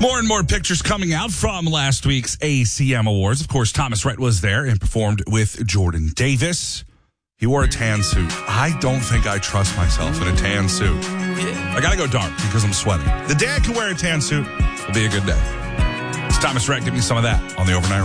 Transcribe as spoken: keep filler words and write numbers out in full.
More and more pictures coming out from last week's A C M Awards. Of course, Thomas Rhett was there and performed with Jordan Davis. He wore a tan suit. I don't think I trust myself in a tan suit. I gotta go dark because I'm sweating. The day I can wear a tan suit will be a good day. It's Thomas Rhett. Give me some of that on the Overnight